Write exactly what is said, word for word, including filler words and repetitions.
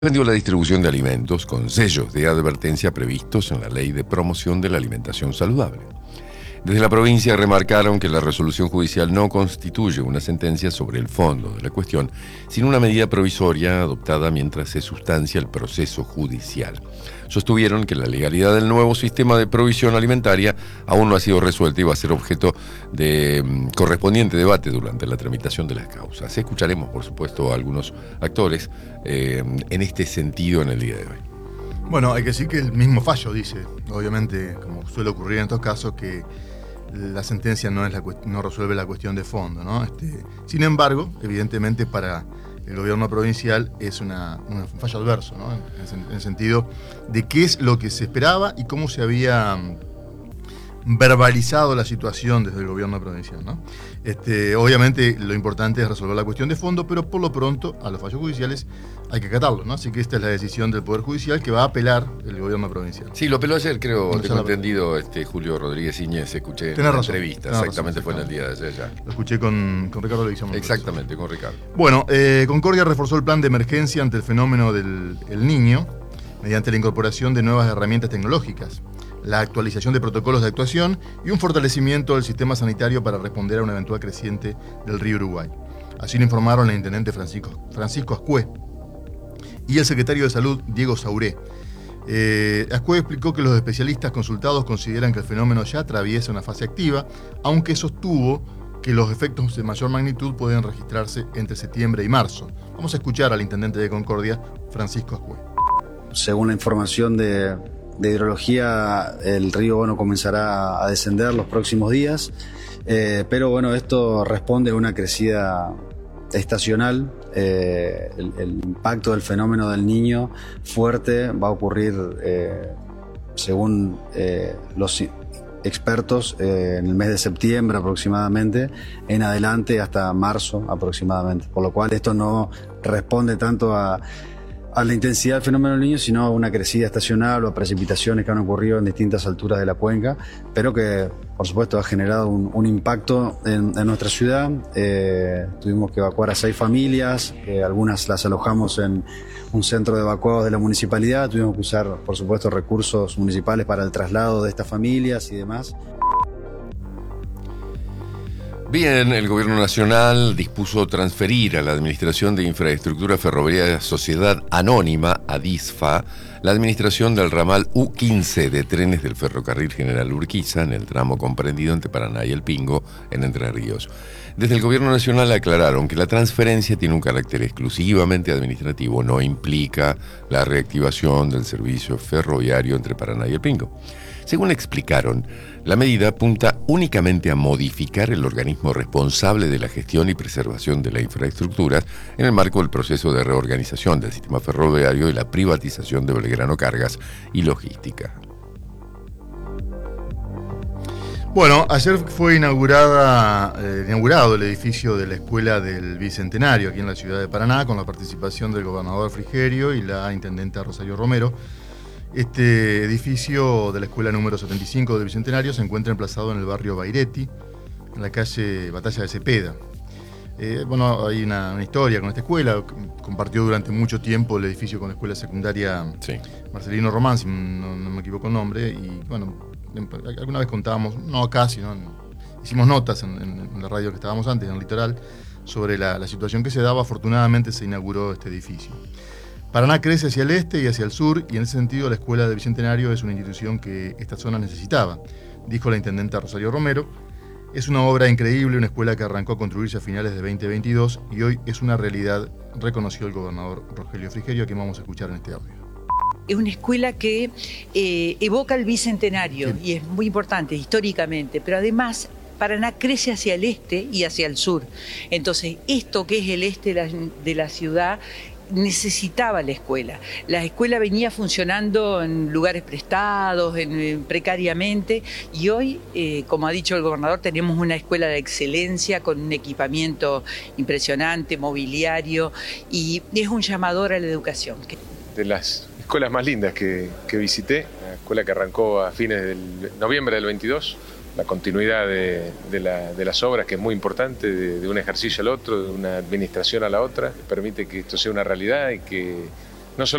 Suspendió la distribución de alimentos con sellos de advertencia previstos en la Ley de Promoción de la Alimentación Saludable. Desde la provincia remarcaron que la resolución judicial no constituye una sentencia sobre el fondo de la cuestión, sino una medida provisoria adoptada mientras se sustancia el proceso judicial. Sostuvieron que la legalidad del nuevo sistema de provisión alimentaria aún no ha sido resuelta y va a ser objeto de um, correspondiente debate durante la tramitación de las causas. Escucharemos, por supuesto, a algunos actores eh, en este sentido en el día de hoy. Bueno, hay que decir que el mismo fallo dice, obviamente, como suele ocurrir en estos casos, que la sentencia no, es la, no resuelve la cuestión de fondo, ¿no? Este, sin embargo, evidentemente para el gobierno provincial es una, una, un fallo adverso, ¿no? En, en el sentido de qué es lo que se esperaba y cómo se había verbalizado la situación desde el gobierno provincial, ¿no? Este, obviamente lo importante es resolver la cuestión de fondo, pero por lo pronto a los fallos judiciales hay que acatarlos, ¿no? Así que esta es la decisión del Poder Judicial que va a apelar el gobierno provincial. Sí, lo apeló ayer, creo, no tengo entendido, este, Julio Rodríguez Iñez, escuché en la entrevista, exactamente, razón, fue en el día de ayer ya. Lo escuché con, con Ricardo Leguizamo. Exactamente, con Ricardo. Bueno, eh, Concordia reforzó el plan de emergencia ante el fenómeno del el niño mediante la incorporación de nuevas herramientas tecnológicas, la actualización de protocolos de actuación y un fortalecimiento del sistema sanitario para responder a una eventual creciente del río Uruguay. Así lo informaron el intendente Francisco, Francisco Ascué y el secretario de Salud, Diego Sauré. Eh, Ascué explicó que los especialistas consultados consideran que el fenómeno ya atraviesa una fase activa, aunque sostuvo que los efectos de mayor magnitud pueden registrarse entre septiembre y marzo. Vamos a escuchar al intendente de Concordia, Francisco Ascué. Según la información de... de hidrología, el río bueno, comenzará a descender los próximos días, eh, pero bueno, esto responde a una crecida estacional. Eh, el, el impacto del fenómeno del niño fuerte va a ocurrir, eh, según eh, los expertos, eh, en el mes de septiembre aproximadamente, en adelante hasta marzo aproximadamente, por lo cual esto no responde tanto a a la intensidad del fenómeno del niño, sino a una crecida estacional o a precipitaciones que han ocurrido en distintas alturas de la cuenca, pero que, por supuesto, ha generado un, un impacto en, en nuestra ciudad. Eh, tuvimos que evacuar a seis familias, eh, algunas las alojamos en un centro de evacuados de la municipalidad, tuvimos que usar, por supuesto, recursos municipales para el traslado de estas familias y demás. Bien, el Gobierno Nacional dispuso transferir a la Administración de Infraestructura Ferroviaria Sociedad Anónima, ADISFA, la administración del ramal U quince de trenes del Ferrocarril General Urquiza en el tramo comprendido entre Paraná y El Pingo, en Entre Ríos. Desde el Gobierno Nacional aclararon que la transferencia tiene un carácter exclusivamente administrativo, no implica la reactivación del servicio ferroviario entre Paraná y El Pingo. Según explicaron, la medida apunta únicamente a modificar el organismo responsable de la gestión y preservación de la infraestructura en el marco del proceso de reorganización del sistema ferroviario y la privatización de Belgrano Cargas y Logística. Bueno, ayer fue inaugurada, eh, inaugurado el edificio de la Escuela del Bicentenario aquí en la ciudad de Paraná, con la participación del gobernador Frigerio y la intendenta Rosario Romero. Este edificio de la escuela número setenta y cinco del Bicentenario se encuentra emplazado en el barrio Bairetti, en la calle Batalla de Cepeda. Eh, bueno, hay una, una historia con esta escuela. Compartió durante mucho tiempo el edificio con la escuela secundaria sí. Marcelino Román, si no, no me equivoco el nombre. Y bueno, alguna vez contábamos, no acá, sino en, hicimos notas en, en, en la radio que estábamos antes, en el Litoral, sobre la, la situación que se daba. Afortunadamente se inauguró este edificio. Paraná crece hacia el este y hacia el sur, y en ese sentido la Escuela del Bicentenario es una institución que esta zona necesitaba, dijo la intendenta Rosario Romero. Es una obra increíble, una escuela que arrancó a construirse a finales de veinte veintidós y hoy es una realidad, reconoció el gobernador Rogelio Frigerio, a quien vamos a escuchar en este audio. Es una escuela que eh, evoca el Bicentenario, sí. Y es muy importante históricamente, pero además Paraná crece hacia el este y hacia el sur. Entonces, esto que es el este de la, de la ciudad necesitaba la escuela. La escuela venía funcionando en lugares prestados, en, en, precariamente, y hoy, eh, como ha dicho el gobernador, tenemos una escuela de excelencia con un equipamiento impresionante, mobiliario, y es un llamador a la educación. De las escuelas más lindas que, que visité, la escuela que arrancó a fines del noviembre del veintidós, la continuidad de, de, la, de las obras, que es muy importante, de, de un ejercicio al otro, de una administración a la otra, permite que esto sea una realidad y que